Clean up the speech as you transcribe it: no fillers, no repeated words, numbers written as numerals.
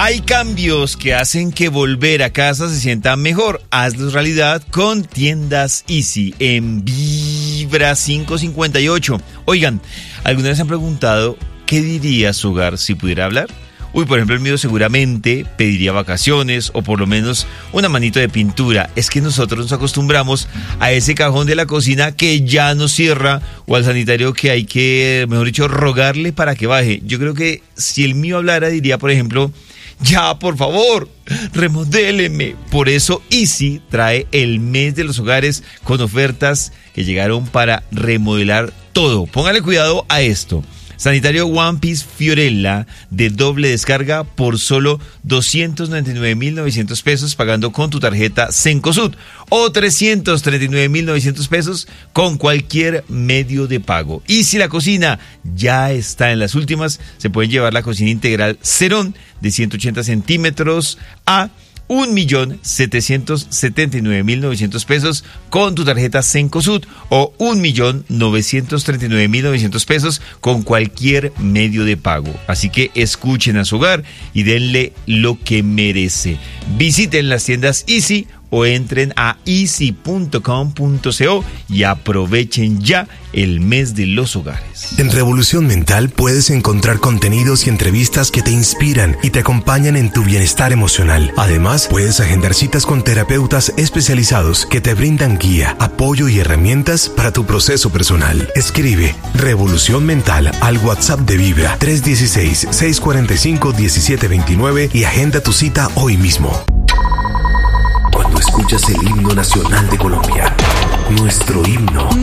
Hay cambios que hacen que volver a casa se sienta mejor. Hazlos realidad con Tiendas Easy en Vibra 558. Oigan, ¿alguna vez han preguntado qué diría su hogar si pudiera hablar? Por ejemplo, el mío seguramente pediría vacaciones o por lo menos una manito de pintura. Es que nosotros nos acostumbramos a ese cajón de la cocina que ya no cierra o al sanitario que hay que, mejor dicho, rogarle para que baje. Yo creo que si el mío hablara diría, por ejemplo, ya, por favor, remodéleme. Por eso Easy trae el mes de los hogares con ofertas que llegaron para remodelar todo. Póngale cuidado a esto. Sanitario One Piece Fiorella de doble descarga por solo 299.900 pesos pagando con tu tarjeta Cencosud o 339.900 pesos con cualquier medio de pago. Y si la cocina ya está en las últimas, se pueden llevar la cocina integral Cerón de 180 centímetros a 1.779.900 pesos con tu tarjeta Cencosud o 1.939.900 pesos con cualquier medio de pago. Así que escuchen a su hogar y denle lo que merece. Visiten las tiendas Easy o entren a easy.com.co y aprovechen ya el mes de los hogares. En Revolución Mental puedes encontrar contenidos y entrevistas que te inspiran y te acompañan en tu bienestar emocional. Además, puedes agendar citas con terapeutas especializados que te brindan guía, apoyo y herramientas para tu proceso personal. Escribe Revolución Mental al WhatsApp de Vibra 316-645-1729 y agenda tu cita hoy mismo. Cuando escuchas el himno nacional de Colombia, nuestro himno,